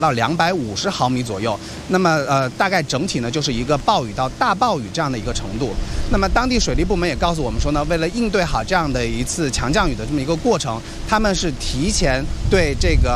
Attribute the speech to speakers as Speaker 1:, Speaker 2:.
Speaker 1: 到250毫米左右，那么大概整体呢就是一个暴雨到大暴雨这样的一个程度。那么当地水利部门也告诉我们说呢，为了应对好这样的一次强降雨的这么一个过程，他们是提前对这个